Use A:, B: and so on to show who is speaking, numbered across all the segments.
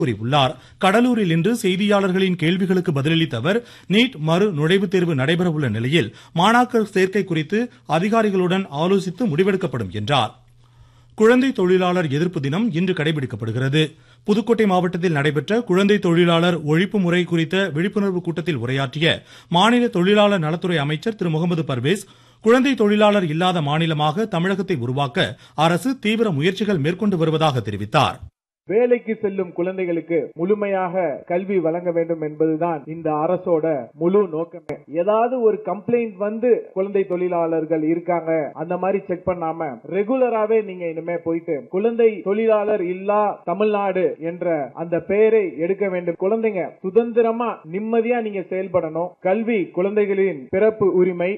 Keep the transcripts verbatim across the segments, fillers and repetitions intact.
A: கூறியுள்ளார். கடலூரில் இன்று செய்தியாளர்களின் கேள்விகளுக்கு பதிலளித்த அவர், நீட் மறு நுழைவுத் தேர்வு நடைபெறவுள்ள நிலையில் மாணாக்கர் சேர்க்கை குறித்து அதிகாரிகளுடன் ஆலோசித்து முடிவெடுக்கப்படும் என்றார். குழந்தை தொழிலாளர் எதிர்ப்பு தினம் இன்று கடைபிடிக்கப்படுகிறது. புதுக்கோட்டை மாவட்டத்தில் நடைபெற்ற குழந்தை தொழிலாளர் ஒழிப்பு முறை குறித்த விழிப்புணர்வு கூட்டத்தில் உரையாற்றிய மாநில தொழிலாளர் நலத்துறை அமைச்சர் திரு முகமது பர்வேஸ், குழந்தை தொழிலாளர் இல்லாத மாநிலமாக தமிழகத்தை உருவாக்க அரசு தீவிர முயற்சிகள் மேற்கொண்டு வருவதாக தெரிவித்தார்.
B: வேலைக்கு செல்லும் குழந்தைகளுக்கு முழுமையாக கல்வி வழங்க வேண்டும் என்பதுதான் இந்த அரசோட முழு நோக்கமே. ஏதாவது ஒரு கம்ப்ளைண்ட் வந்து குழந்தை தொழிலாளர்கள் இருக்காங்க அந்த மாதிரி செக் பண்ணாம ரெகுலராவே நீங்க இனிமே போயிட்டு குழந்தை தொழிலாளர் இல்லா தமிழ்நாடு என்ற அந்த பெயரை எடுக்க வேண்டும். குழந்தைங்க சுதந்திரமா நிம்மதியா நீங்க செயல்படணும். கல்வி குழந்தைகளின் பிறப்பு உரிமை.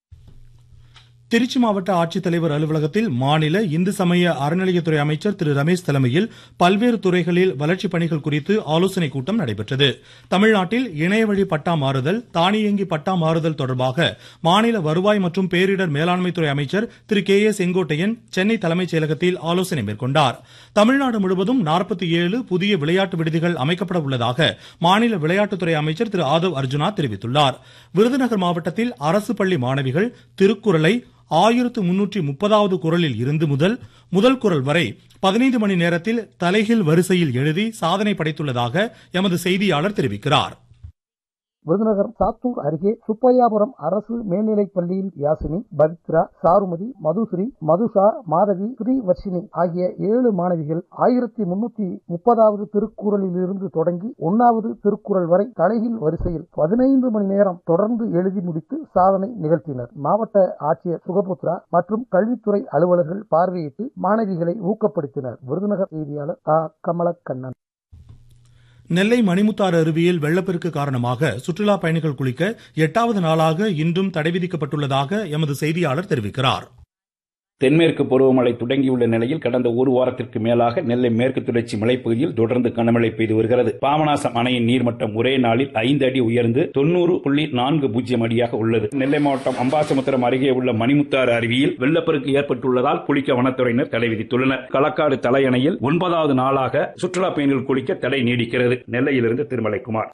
A: திருச்சி மாவட்ட ஆட்சித்தலைவர் அலுவலகத்தில் மாநில இந்து சமய அறநிலையத்துறை அமைச்சர் திரு ரமேஷ் தலைமையில் பல்வேறு துறைகளில் வளர்ச்சிப் பணிகள் குறித்து ஆலோசனைக் கூட்டம் நடைபெற்றது. தமிழ்நாட்டில் இணையவழி பட்டா மாறுதல், தானியங்கி பட்டா மாறுதல் தொடர்பாக மாநில வருவாய் மற்றும் பேரிடர் மேலாண்மைத்துறை அமைச்சர் திரு கே ஏ செங்கோட்டையன் சென்னை தலைமைச் செயலகத்தில் ஆலோசனை மேற்கொண்டார். தமிழ்நாடு முழுவதும் நாற்பத்தி ஏழு புதிய விளையாட்டு விடுதிகள் அமைக்கப்பட உள்ளதாக மாநில விளையாட்டுத்துறை அமைச்சர் திரு ஆதவ் அர்ஜுனா தெரிவித்துள்ளார். விருதுநகர் மாவட்டத்தில் அரசு பள்ளி மாணவிகள் திருக்குறளை ஆயிரத்து முன்னூற்றி முப்பதாவது குறளில் இருந்து முதல் முதல் குறள் வரை பதினைந்து மணி நேரத்தில் தலைகீழ் வரிசையில் எழுதி சாதனை படைத்துள்ளதாக எமது செய்தியாளர் தெரிவிக்கிறார்.
C: விருதுநகர் சாத்தூர் அருகே சுப்பையாபுரம் அரசு மேல்நிலைப் பள்ளியில் யாசினி, பவித்ரா, சாருமதி, மதுஸ்ரீ, மதுஷா, மாதவி, ஸ்ரீவர்ஷினி ஆகிய ஏழு மாணவிகள் ஆயிரத்தி முன்னூத்தி முப்பதாவது திருக்குறளில் இருந்து தொடங்கி ஒன்னாவது திருக்குறள் வரை தலைகீழ் வரிசையில் பதினைந்து மணி நேரம் தொடர்ந்து எழுதி முடித்து சாதனை நிகழ்த்தினர். மாவட்ட ஆட்சியர் சுகபுத்ரா மற்றும் கல்வித்துறை அலுவலர்கள் பார்வையிட்டு மாணவிகளை ஊக்கப்படுத்தினர். விருதுநகர் செய்தியாளர் ஆ கமலக்கண்ணன்.
A: நெல்லை மணிமுத்தாறு அருவியில் வெள்ளப்பெருக்கு காரணமாக சுற்றுலா பயணிகள் குளிக்க எட்டாவது நாளாக இன்றும் தடை விதிக்கப்பட்டுள்ளதாக எமது செய்தியாளர் தெரிவிக்கிறார்.
D: தென்மேற்கு பருவமழை தொடங்கியுள்ள நிலையில் கடந்த ஒரு வாரத்திற்கு மேலாக நெல்லை மேற்கு தொடர்ச்சி மலைப்பகுதியில் தொடர்ந்து கனமழை பெய்து வருகிறது. பாபநாசம் அணையின் நீர்மட்டம் ஒரே நாளில் ஐந்து அடி உயர்ந்து தொன்னூறு புள்ளி நான்கு பூஜ்ஜியம் அடியாக உள்ளது. நெல்லை மாவட்டம் அம்பாசமுத்திரம் அருகே உள்ள மணிமுத்தாறு அருவியில் வெள்ளப்பெருக்கு ஏற்பட்டுள்ளதால் குளிக்க வனத்துறையினர் தடை விதித்துள்ளனர். களக்காடு தலையணையில் ஒன்பதாவது நாளாக சுற்றுலா பயணிகள் குளிக்க தடை நீடிக்கிறது. நெல்லையிலிருந்து திருமலைக்குமார்.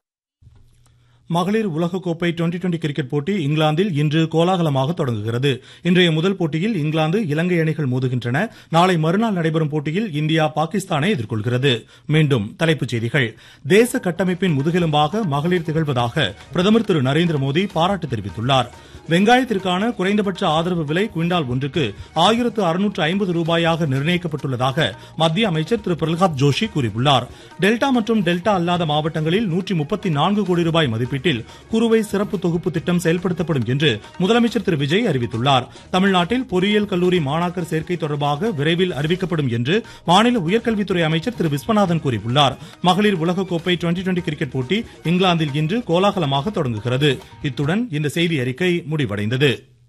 A: மகளிர் உலகக்கோப்பை டுவெண்டி டுவெண்டி கிரிக்கெட் போட்டி இங்கிலாந்தில் இன்று கோலாகலமாக தொடங்குகிறது. இன்றைய முதல் போட்டியில் இங்கிலாந்து இலங்கை அணிகள் மோதுகின்றன. நாளை மறுநாள் நடைபெறும் போட்டியில் இந்தியா பாகிஸ்தானை எதிர்கொள்கிறது. மீண்டும் தலைப்புச் செய்திகள். தேச கட்டமைப்பின் முதுகெலும்பாக மகளிர் திகழ்வதாக பிரதமர் திரு நரேந்திர மோடி பாராட்டு தெரிவித்துள்ளார். வெங்காயத்திற்கான குறைந்தபட்ச ஆதரவு விலை குவிண்டால் ஒன்றுக்கு ஆயிரத்து அறுநூற்று ஐம்பது ரூபாயாக நிர்ணயிக்கப்பட்டுள்ளதாக மத்திய அமைச்சர் திரு பிரகலாத் ஜோஷி கூறியுள்ளார். டெல்டா மற்றும் டெல்டா அல்லாத மாவட்டங்களில் நூற்றி முப்பத்தி நான்கு கோடி ரூபாய் மதிப்பீட்டில் குறுவை சிறப்பு தொகுப்பு திட்டம் செயல்படுத்தப்படும் என்று முதலமைச்சர் திரு விஜய் அறிவித்துள்ளார். தமிழ்நாட்டில் பொறியியல் கல்லூரி மாணாக்கர் சேர்க்கை தொடர்பாக விரைவில் அறிவிக்கப்படும் என்று மாநில உயர்கல்வித்துறை அமைச்சர் திரு விஸ்வநாதன் கூறியுள்ளார். மகளிர் உலகக்கோப்பை டுவெண்டி டுவெண்டி கிரிக்கெட் போட்டி இங்கிலாந்தில் இன்று கோலாகலமாக தொடங்குகிறது. இத்துடன் இந்த செய்தி அறிக்கை முடிவடைந்தது.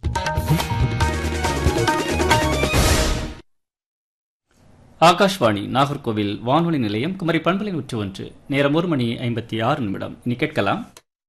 E: ஆகாஷ்வாணி நாகர்கோவில் வானொலி நிலையம் குமரி பண்பலை நூற்று ஒன்று. நேரம் ஒரு மணி ஐம்பத்தி ஆறு நிமிடம். இனி கேட்கலாம்.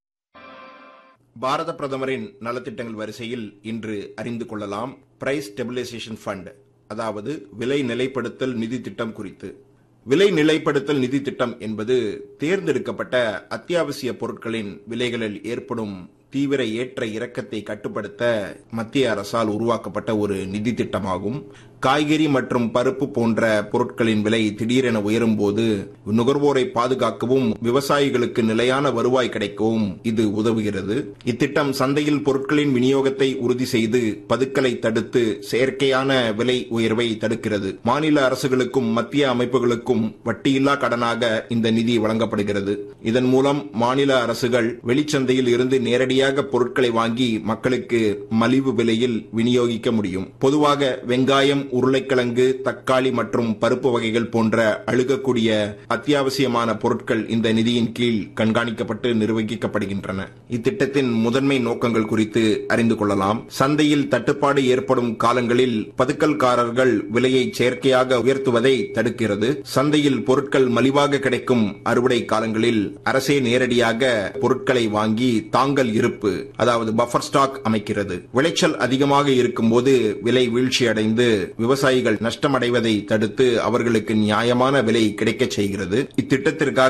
F: பாரத பிரதமரின் நலத்திட்டங்கள் வரிசையில் இன்று அறிந்து கொள்ளலாம் பிரைஸ் ஸ்டெபிலைசேஷன் ஃபண்ட், அதாவது விலை நிலைப்படுத்தல் நிதி திட்டம் குறித்து. விலை நிலைப்படுத்தல் நிதி திட்டம் என்பது தேர்ந்தெடுக்கப்பட்ட அத்தியாவசிய பொருட்களின் விலைகளில் ஏற்படும் தீவிர ஏற்ற இறக்கத்தை கட்டுப்படுத்த மத்திய அரசால் உருவாக்கப்பட்ட ஒரு நிதி திட்டமாகும். காய்கறி மற்றும் பருப்பு போன்ற பொருட்களின் விலை திடீரென உயரும் போது நுகர்வோரை பாதுகாக்கவும் விவசாயிகளுக்கு நிலையான வருவாய் கிடைக்கவும் இது உதவுகிறது. இத்திட்டம் சந்தையில் பொருட்களின் விநியோகத்தை உறுதி செய்து பதுக்கலை தடுத்து செயற்கையான விலை உயர்வை தடுக்கிறது. மாநில அரசுகளுக்கும் மத்திய அமைப்புகளுக்கும் வட்டியில்லா கடனாக இந்த நிதி வழங்கப்படுகிறது. இதன் மூலம் மாநில அரசுகள் வெளிச்சந்தையில் இருந்து நேரடியாக பொருட்களை வாங்கி மக்களுக்கு மலிவு விலையில் விநியோகிக்க முடியும். பொதுவாக வெங்காயம், உருளைக்கிழங்கு, தக்காளி மற்றும் பருப்பு வகைகள் போன்ற அழுகக்கூடிய அத்தியாவசியமான பொருட்கள் இந்த நிதியின் கீழ் கண்காணிக்கப்பட்டு நிர்வகிக்கப்படுகின்றன. இத்திட்டத்தின் முதன்மை நோக்கங்கள் குறித்து அறிந்து கொள்ளலாம். சந்தையில் தட்டுப்பாடு ஏற்படும் காலங்களில் பதுக்கல்காரர்கள் விலையை செயற்கையாக உயர்த்துவதை தடுக்கிறது. சந்தையில் பொருட்கள் மலிவாக கிடைக்கும் அறுவடை காலங்களில் அரசே நேரடியாக பொருட்களை வாங்கி தாங்கல் இருப்பு, அதாவது பஃபர் ஸ்டாக் அமைக்கிறது. விளைச்சல் அதிகமாக இருக்கும் போது விலை வீழ்ச்சி அடைந்து விவசாயிகள் நஷ்டமடைவதை தடுத்து அவர்களுக்கு நியாயமான விலை கிடைக்கச் செய்கிறது. இத்திட்டத்திற்காக